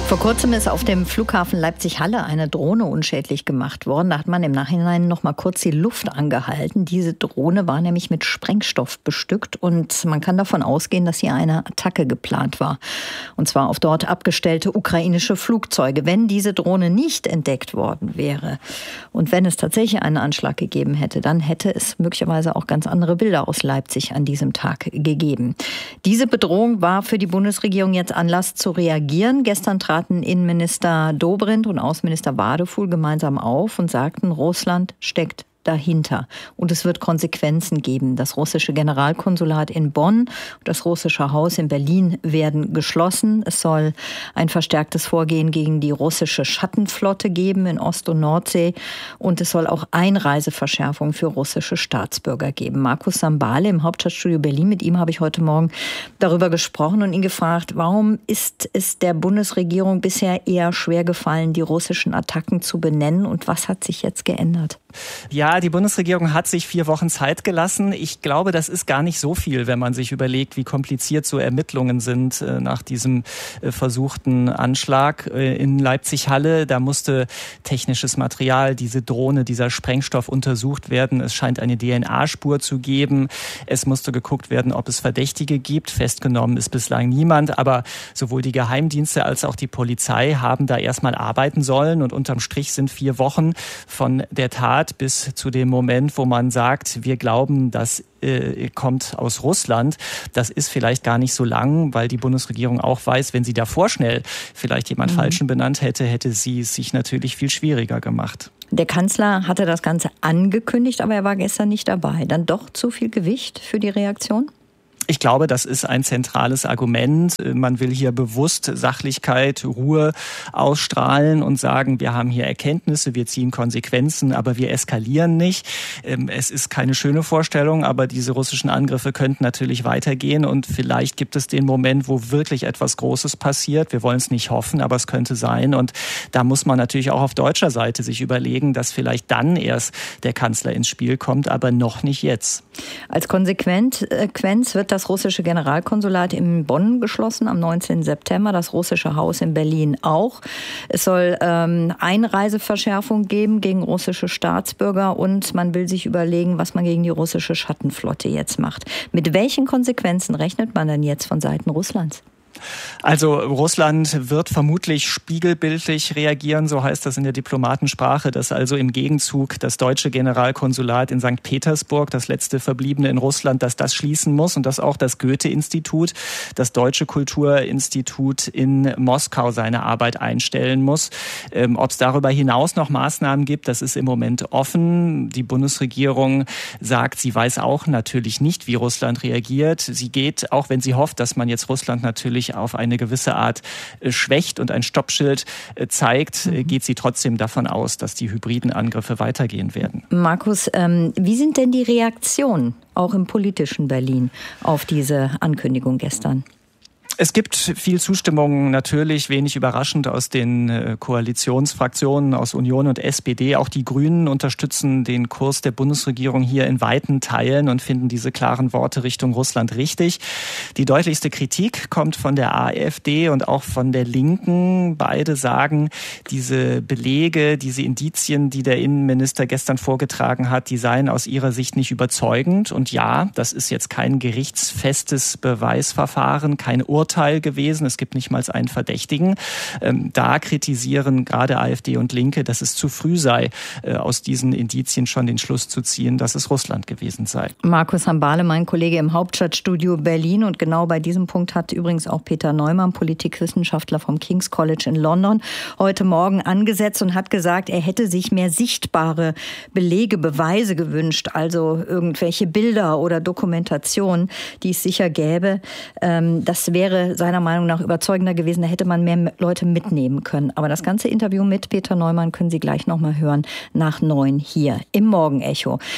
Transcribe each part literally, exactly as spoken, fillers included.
Vor kurzem ist auf dem Flughafen Leipzig-Halle eine Drohne unschädlich gemacht worden. Da hat man im Nachhinein noch mal kurz die Luft angehalten. Diese Drohne war nämlich mit Sprengstoff bestückt und man kann davon ausgehen, dass hier eine Attacke geplant war. Und zwar auf dort abgestellte ukrainische Flugzeuge. Wenn diese Drohne nicht entdeckt worden wäre und wenn es tatsächlich einen Anschlag gegeben hätte, dann hätte es möglicherweise auch ganz andere Bilder aus Leipzig an diesem Tag gegeben. Diese Bedrohung war für die Bundesregierung jetzt Anlass zu reagieren. Gestern traten Innenminister Dobrindt und Außenminister Wadefuhl gemeinsam auf und sagten, Russland steckt dahinter. Und es wird Konsequenzen geben. Das russische Generalkonsulat in Bonn und das russische Haus in Berlin werden geschlossen. Es soll ein verstärktes Vorgehen gegen die russische Schattenflotte geben in Ost- und Nordsee. Und es soll auch Einreiseverschärfungen für russische Staatsbürger geben. Markus Sambale im Hauptstadtstudio Berlin, mit ihm habe ich heute Morgen darüber gesprochen und ihn gefragt, warum ist es der Bundesregierung bisher eher schwer gefallen, die russischen Attacken zu benennen und was hat sich jetzt geändert? Ja, die Bundesregierung hat sich vier Wochen Zeit gelassen. Ich glaube, das ist gar nicht so viel, wenn man sich überlegt, wie kompliziert so Ermittlungen sind nach diesem versuchten Anschlag in Leipzig-Halle. Da musste technisches Material, diese Drohne, dieser Sprengstoff untersucht werden. Es scheint eine D N A-Spur zu geben. Es musste geguckt werden, ob es Verdächtige gibt. Festgenommen ist bislang niemand. Aber sowohl die Geheimdienste als auch die Polizei haben da erstmal arbeiten sollen. Und unterm Strich sind vier Wochen von der Tat bis zu dem Moment, wo man sagt, wir glauben, das äh, kommt aus Russland. Das ist vielleicht gar nicht so lang, weil die Bundesregierung auch weiß, wenn sie davor schnell vielleicht jemand mhm. Falschen benannt hätte, hätte sie es sich natürlich viel schwieriger gemacht. Der Kanzler hatte das Ganze angekündigt, aber er war gestern nicht dabei. Dann doch zu viel Gewicht für die Reaktion? Ich glaube, das ist ein zentrales Argument. Man will hier bewusst Sachlichkeit, Ruhe ausstrahlen und sagen, wir haben hier Erkenntnisse, wir ziehen Konsequenzen, aber wir eskalieren nicht. Es ist keine schöne Vorstellung, aber diese russischen Angriffe könnten natürlich weitergehen und vielleicht gibt es den Moment, wo wirklich etwas Großes passiert. Wir wollen es nicht hoffen, aber es könnte sein und da muss man natürlich auch auf deutscher Seite sich überlegen, dass vielleicht dann erst der Kanzler ins Spiel kommt, aber noch nicht jetzt. Als Konsequenz wird das Das russische Generalkonsulat in Bonn geschlossen am neunzehnten September, das russische Haus in Berlin auch. Es soll ähm, Einreiseverschärfung geben gegen russische Staatsbürger und man will sich überlegen, was man gegen die russische Schattenflotte jetzt macht. Mit welchen Konsequenzen rechnet man denn jetzt von Seiten Russlands? Also Russland wird vermutlich spiegelbildlich reagieren, so heißt das in der Diplomatensprache, dass also im Gegenzug das deutsche Generalkonsulat in Sankt Petersburg, das letzte verbliebene in Russland, dass das schließen muss und dass auch das Goethe-Institut, das Deutsche Kulturinstitut in Moskau seine Arbeit einstellen muss. Ähm, ob es darüber hinaus noch Maßnahmen gibt, das ist im Moment offen. Die Bundesregierung sagt, sie weiß auch natürlich nicht, wie Russland reagiert. Sie geht, auch wenn sie hofft, dass man jetzt Russland natürlich auf eine gewisse Art schwächt und ein Stoppschild zeigt, geht sie trotzdem davon aus, dass die hybriden Angriffe weitergehen werden. Markus, ähm, wie sind denn die Reaktionen auch im politischen Berlin auf diese Ankündigung gestern? Es gibt viel Zustimmung, natürlich wenig überraschend aus den Koalitionsfraktionen, aus Union und S P D. Auch die Grünen unterstützen den Kurs der Bundesregierung hier in weiten Teilen und finden diese klaren Worte Richtung Russland richtig. Die deutlichste Kritik kommt von der AfD und auch von der Linken. Beide sagen, diese Belege, diese Indizien, die der Innenminister gestern vorgetragen hat, die seien aus ihrer Sicht nicht überzeugend. Und ja, das ist jetzt kein gerichtsfestes Beweisverfahren, kein Urteil gewesen. Es gibt nicht mal einen Verdächtigen. Ähm, da kritisieren gerade AfD und Linke, dass es zu früh sei, äh, aus diesen Indizien schon den Schluss zu ziehen, dass es Russland gewesen sei. Markus Sambale, mein Kollege im Hauptstadtstudio Berlin. Und genau bei diesem Punkt hat übrigens auch Peter Neumann, Politikwissenschaftler vom King's College in London, heute Morgen angesetzt und hat gesagt, er hätte sich mehr sichtbare Belege, Beweise gewünscht. Also irgendwelche Bilder oder Dokumentationen, die es sicher gäbe. Ähm, das wäre seiner Meinung nach überzeugender gewesen, da hätte man mehr Leute mitnehmen können. Aber das ganze Interview mit Peter Neumann können Sie gleich nochmal hören, nach neun hier im Morgenecho.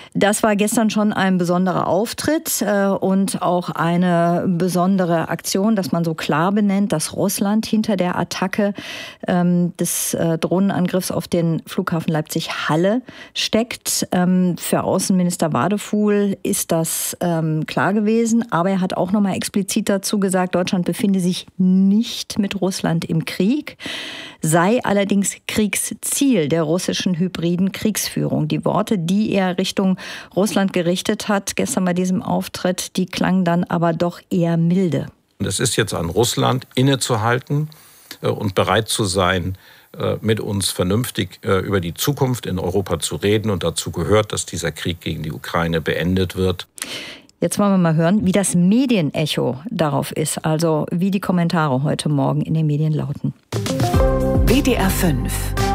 Das war gestern schon ein besonderer Auftritt äh, und auch eine besondere Aktion, dass man so klar benennt, dass Russland hinter der Attacke ähm, des äh, Drohnenangriffs auf den Flughafen Leipzig-Halle steckt. Ähm, für Außenminister Wadefuhl ist das ähm, klar gewesen, aber er hat auch noch mal explizit dazu gesagt, Deutschland befinde sich nicht mit Russland im Krieg, sei allerdings Kriegsziel der russischen hybriden Kriegsführung. Die Worte, die er Richtung Russland gerichtet hat, gestern bei diesem Auftritt, die klangen dann aber doch eher milde. Es ist jetzt an Russland, innezuhalten und bereit zu sein, mit uns vernünftig über die Zukunft in Europa zu reden. Und dazu gehört, dass dieser Krieg gegen die Ukraine beendet wird. Jetzt wollen wir mal hören, wie das Medienecho darauf ist, also wie die Kommentare heute Morgen in den Medien lauten. W D R fünf.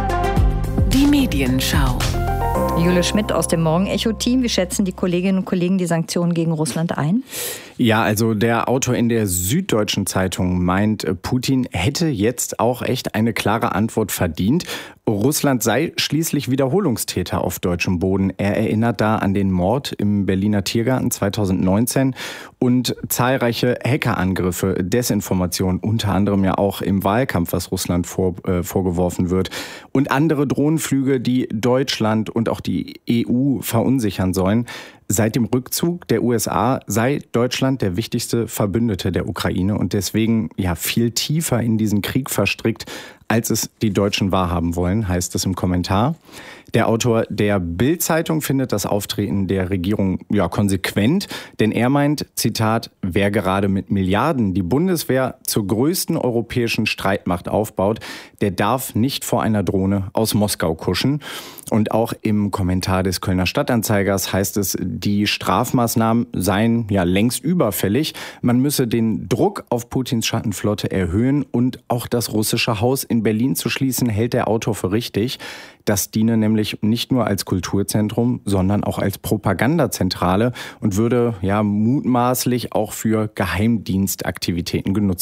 Die Medienschau. Jule Schmidt aus dem Morgenecho-Team. Wie schätzen die Kolleginnen und Kollegen die Sanktionen gegen Russland ein? Ja, also der Autor in der Süddeutschen Zeitung meint, Putin hätte jetzt auch echt eine klare Antwort verdient. Russland sei schließlich Wiederholungstäter auf deutschem Boden. Er erinnert da an den Mord im Berliner Tiergarten zweitausendneunzehn und zahlreiche Hackerangriffe, Desinformation, unter anderem ja auch im Wahlkampf, was Russland vor, äh, vorgeworfen wird. Und andere Drohnenflüge, die Deutschland und auch die E U verunsichern sollen. Seit dem Rückzug der U S A sei Deutschland der wichtigste Verbündete der Ukraine und deswegen ja viel tiefer in diesen Krieg verstrickt, als es die Deutschen wahrhaben wollen, heißt es im Kommentar. Der Autor der Bild-Zeitung findet das Auftreten der Regierung ja konsequent, denn er meint, Zitat, wer gerade mit Milliarden die Bundeswehr zur größten europäischen Streitmacht aufbaut, der darf nicht vor einer Drohne aus Moskau kuschen. Und auch im Kommentar des Kölner Stadtanzeigers heißt es, die Strafmaßnahmen seien ja längst überfällig. Man müsse den Druck auf Putins Schattenflotte erhöhen und auch das russische Haus in Berlin zu schließen, hält der Autor für richtig. Das diene nämlich nicht nur als Kulturzentrum, sondern auch als Propagandazentrale und würde ja mutmaßlich auch für Geheimdienstaktivitäten genutzt